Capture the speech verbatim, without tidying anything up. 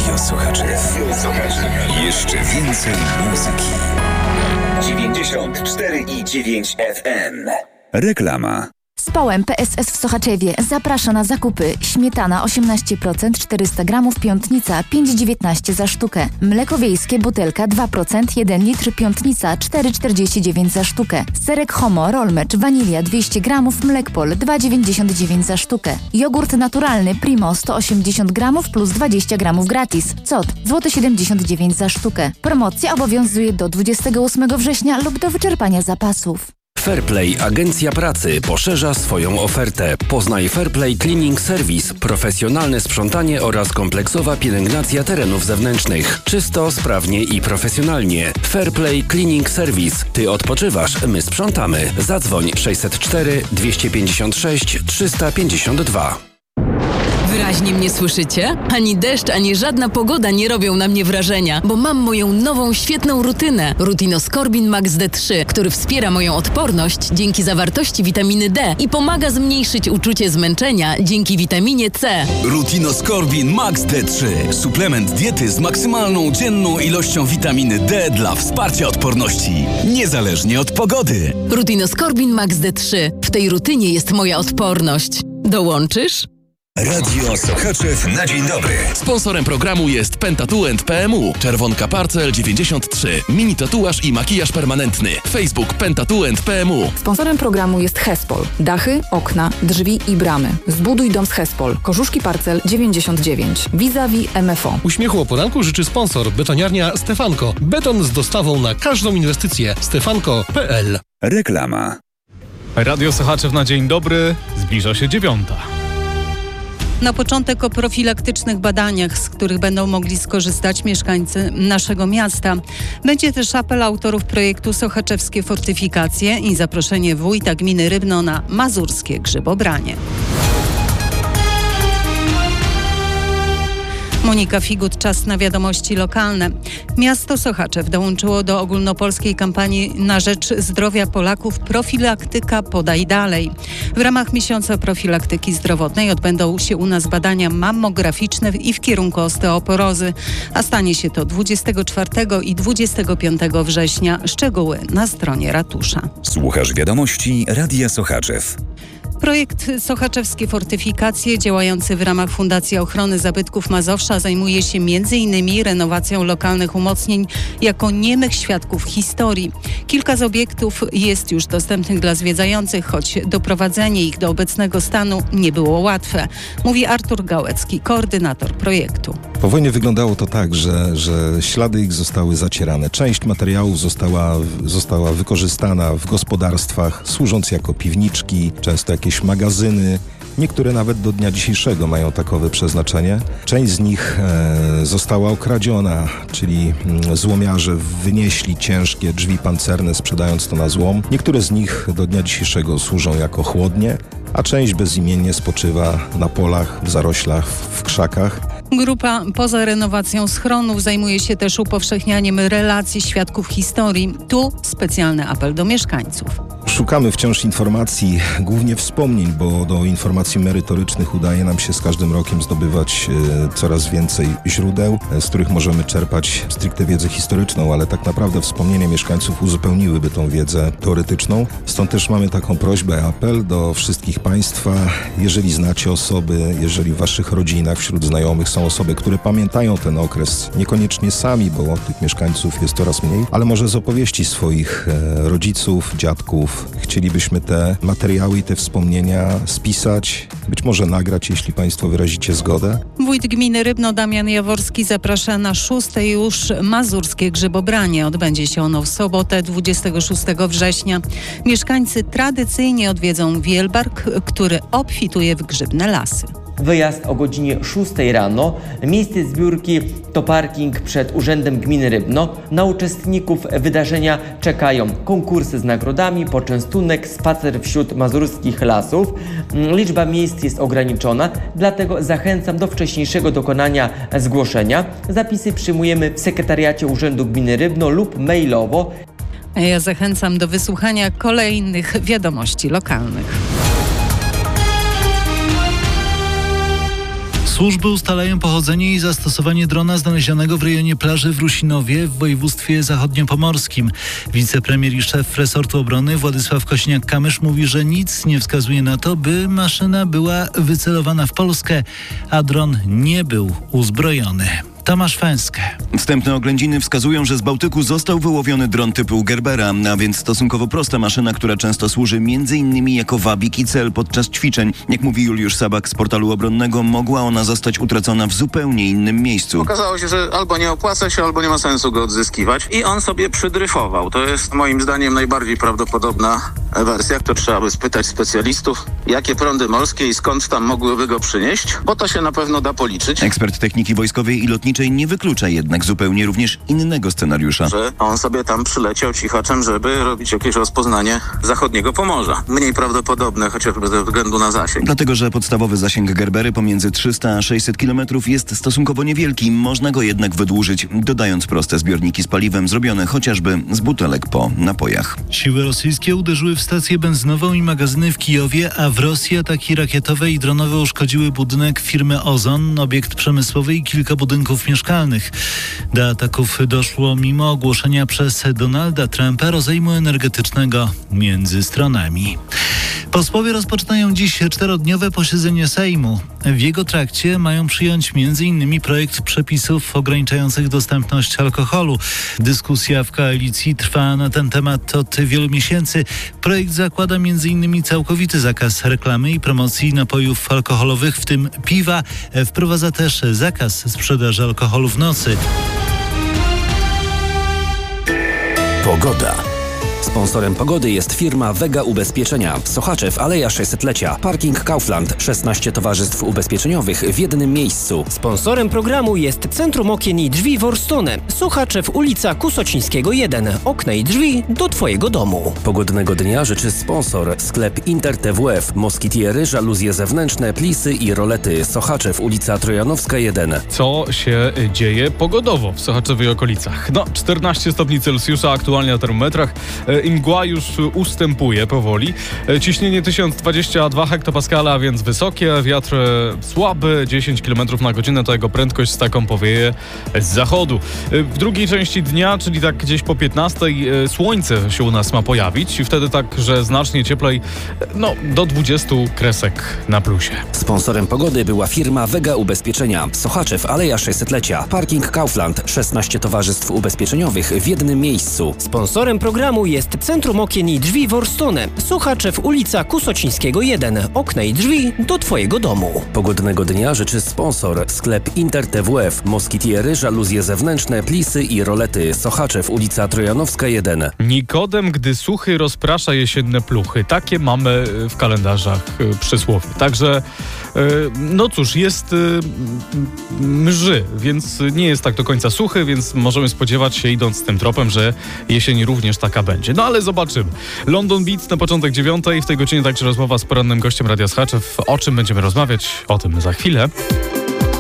Radio Sochaczew. Jeszcze więcej muzyki. dziewięćdziesiąt cztery i dziewięć F M. Reklama. Społem P S S w Sochaczewie zaprasza na zakupy. Śmietana osiemnaście procent, czterysta gramów, Piątnica pięć dziewiętnaście za sztukę. Mleko wiejskie butelka dwa procent, jeden litr, Piątnica cztery czterdzieści dziewięć za sztukę. Serek Homo, Rolmecz, wanilia dwieście gramów, Mlekpol dwa dziewięćdziesiąt dziewięć za sztukę. Jogurt naturalny Primo sto osiemdziesiąt gramów plus dwadzieścia gramów gratis. Cot złoty siedemdziesiąt dziewięć za sztukę. Promocja obowiązuje do dwudziestego ósmego września lub do wyczerpania zapasów. Fairplay Agencja Pracy poszerza swoją ofertę. Poznaj Fairplay Cleaning Service, profesjonalne sprzątanie oraz kompleksowa pielęgnacja terenów zewnętrznych. Czysto, sprawnie i profesjonalnie. Fairplay Cleaning Service. Ty odpoczywasz, my sprzątamy. Zadzwoń sześćset cztery dwieście pięćdziesiąt sześć trzysta pięćdziesiąt dwa. Wyraźnie mnie słyszycie? Ani deszcz, ani żadna pogoda nie robią na mnie wrażenia, bo mam moją nową, świetną rutynę. Rutinoskorbin Max D trzy, który wspiera moją odporność dzięki zawartości witaminy D i pomaga zmniejszyć uczucie zmęczenia dzięki witaminie C. Rutinoskorbin Max D trzy. Suplement diety z maksymalną dzienną ilością witaminy D dla wsparcia odporności, niezależnie od pogody. Rutinoskorbin Max D trzy. W tej rutynie jest moja odporność. Dołączysz? Radio Sochaczew na dzień dobry. Sponsorem programu jest Pentatuent P M U, Czerwonka Parcel dziewięćdziesiąt trzy, mini tatuaż i makijaż permanentny. Facebook Pentatuent P M U. Sponsorem programu jest Hespol. Dachy, okna, drzwi i bramy. Zbuduj dom z Hespol. Korzuszki Parcel dziewięćdziesiąt dziewięć. Vis-a-vis M F O. Uśmiechu o poranku życzy sponsor betoniarnia Stefanko. Beton z dostawą na każdą inwestycję. stefanko kropka p l. Reklama. Radio Sochaczew na dzień dobry. Zbliża się dziewiąta. Na początek o profilaktycznych badaniach, z których będą mogli skorzystać mieszkańcy naszego miasta. Będzie też apel autorów projektu Sochaczewskie Fortyfikacje i zaproszenie wójta gminy Rybno na mazurskie grzybobranie. Monika Figut, czas na wiadomości lokalne. Miasto Sochaczew dołączyło do ogólnopolskiej kampanii na rzecz zdrowia Polaków Profilaktyka Podaj Dalej. W ramach miesiąca profilaktyki zdrowotnej odbędą się u nas badania mammograficzne i w kierunku osteoporozy, a stanie się to dwudziestego czwartego i dwudziestego piątego września. Szczegóły na stronie ratusza. Słuchasz wiadomości Radia Sochaczew. Projekt Sochaczewskie Fortyfikacje, działający w ramach Fundacji Ochrony Zabytków Mazowsza, zajmuje się między innymi renowacją lokalnych umocnień jako niemych świadków historii. Kilka z obiektów jest już dostępnych dla zwiedzających, choć doprowadzenie ich do obecnego stanu nie było łatwe, mówi Artur Gałecki, koordynator projektu. Po wojnie wyglądało to tak, że, że ślady ich zostały zacierane. Część materiałów została, została wykorzystana w gospodarstwach, służąc jako piwniczki, często jakieś magazyny. Niektóre nawet do dnia dzisiejszego mają takowe przeznaczenie. Część z nich e, została okradziona, czyli mm, złomiarze wynieśli ciężkie drzwi pancerne, sprzedając to na złom. Niektóre z nich do dnia dzisiejszego służą jako chłodnie, a część bezimiennie spoczywa na polach, w zaroślach, w krzakach. Grupa poza renowacją schronów zajmuje się też upowszechnianiem relacji świadków historii. Tu specjalny apel do mieszkańców. Szukamy wciąż informacji, głównie wspomnień, bo do informacji merytorycznych udaje nam się z każdym rokiem zdobywać e, coraz więcej źródeł, e, z których możemy czerpać stricte wiedzę historyczną, ale tak naprawdę wspomnienia mieszkańców uzupełniłyby tą wiedzę teoretyczną. Stąd też mamy taką prośbę, apel do wszystkich Państwa, jeżeli znacie osoby, jeżeli w Waszych rodzinach, wśród znajomych są osoby, które pamiętają ten okres, niekoniecznie sami, bo tych mieszkańców jest coraz mniej, ale może z opowieści swoich e, rodziców, dziadków. Chcielibyśmy te materiały i te wspomnienia spisać, być może nagrać, jeśli Państwo wyrazicie zgodę. Wójt gminy Rybno Damian Jaworski zaprasza na szóste już mazurskie grzybobranie. Odbędzie się ono w sobotę, dwudziestego szóstego września. Mieszkańcy tradycyjnie odwiedzą Wielbark, który obfituje w grzybne lasy. Wyjazd o godzinie szóstej rano. Miejsce zbiórki to parking przed Urzędem Gminy Rybno. Na uczestników wydarzenia czekają konkursy z nagrodami, poczęstunek, spacer wśród mazurskich lasów. Liczba miejsc jest ograniczona, dlatego zachęcam do wcześniejszego dokonania zgłoszenia. Zapisy przyjmujemy w sekretariacie Urzędu Gminy Rybno lub mailowo. Ja zachęcam do wysłuchania kolejnych wiadomości lokalnych. Służby ustalają pochodzenie i zastosowanie drona znalezionego w rejonie plaży w Rusinowie w województwie zachodniopomorskim. Wicepremier i szef resortu obrony Władysław Kosiniak-Kamysz mówi, że nic nie wskazuje na to, by maszyna była wycelowana w Polskę, a dron nie był uzbrojony. Tomasz Fęskę. Wstępne oględziny wskazują, że z Bałtyku został wyłowiony dron typu Gerbera, a więc stosunkowo prosta maszyna, która często służy między innymi jako wabik i cel podczas ćwiczeń. Jak mówi Juliusz Sabak z portalu obronnego, mogła ona zostać utracona w zupełnie innym miejscu. Okazało się, że albo nie opłaca się, albo nie ma sensu go odzyskiwać i on sobie przydryfował. To jest moim zdaniem najbardziej prawdopodobna wersja. To trzeba by spytać specjalistów, jakie prądy morskie i skąd tam mogłyby go przynieść, bo to się na pewno da policzyć. Ekspert techniki wojskowej i lotniczej nie wyklucza jednak zupełnie również innego scenariusza. Że on sobie tam przyleciał cichaczem, żeby robić jakieś rozpoznanie zachodniego Pomorza. Mniej prawdopodobne, chociażby ze względu na zasięg. Dlatego, że podstawowy zasięg Gerbery pomiędzy trzysta a sześćset kilometrów jest stosunkowo niewielki. Można go jednak wydłużyć, dodając proste zbiorniki z paliwem zrobione chociażby z butelek po napojach. Siły rosyjskie uderzyły w stację benzynową i magazyny w Kijowie, a w Rosji ataki rakietowe i dronowe uszkodziły budynek firmy Ozon, obiekt przemysłowy i kilka budynków mieszkalnych. Do ataków doszło mimo ogłoszenia przez Donalda Trumpa rozejmu energetycznego między stronami. Posłowie rozpoczynają dziś czterodniowe posiedzenie Sejmu. W jego trakcie mają przyjąć między innymi projekt przepisów ograniczających dostępność alkoholu. Dyskusja w koalicji trwa na ten temat od wielu miesięcy. Projekt zakłada między innymi całkowity zakaz reklamy i promocji napojów alkoholowych, w tym piwa. Wprowadza też zakaz sprzedaży alkoholu w nocy. Pogoda. Sponsorem pogody jest firma Vega Ubezpieczenia. Sochaczew, Aleja sześćsetlecia. Parking Kaufland. szesnaście towarzystw ubezpieczeniowych w jednym miejscu. Sponsorem programu jest Centrum Okien i Drzwi Worstone. Sochaczew, ulica Kusocińskiego jeden. Okna i drzwi do Twojego domu. Pogodnego dnia życzy sponsor. Sklep Inter T W F. Moskitiery, żaluzje zewnętrzne, plisy i rolety. Sochaczew, ulica Trojanowska jeden. Co się dzieje pogodowo w Sochaczewie i okolicach? No, czternaście stopni Celsjusza aktualnie na termometrach. I mgła już ustępuje powoli. Ciśnienie tysiąc dwadzieścia dwa hektopaskala, a więc wysokie. Wiatr słaby, dziesięć kilometrów na godzinę, to jego prędkość z taką powieje z zachodu. W drugiej części dnia, czyli tak gdzieś po piętnastej, słońce się u nas ma pojawić i wtedy tak, że znacznie cieplej, no do dwudziestu kresek na plusie. Sponsorem pogody była firma Vega Ubezpieczenia. Sochaczew, Aleja sześćsetlecia. Parking Kaufland. szesnaście towarzystw ubezpieczeniowych w jednym miejscu. Sponsorem programu jest Centrum Okien i Drzwi Worstone. Sochaczew, ulica Kusocińskiego jeden. Okna i drzwi do Twojego domu. Pogodnego dnia życzy sponsor. Sklep Inter T W F. Moskitiery, żaluzje zewnętrzne, plisy i rolety. Sochaczew, ulica Trojanowska jeden. Nikodem, gdy suchy, rozprasza jesienne pluchy. Takie mamy w kalendarzach przysłowie. Także no cóż, jest mży, więc nie jest tak do końca suchy, więc możemy spodziewać się, idąc tym tropem, że jesień również taka będzie. No ale zobaczymy. London Beats na początek dziewiątej. W tej godzinie także rozmowa z porannym gościem Radia Sochaczew. O czym będziemy rozmawiać? O tym za chwilę.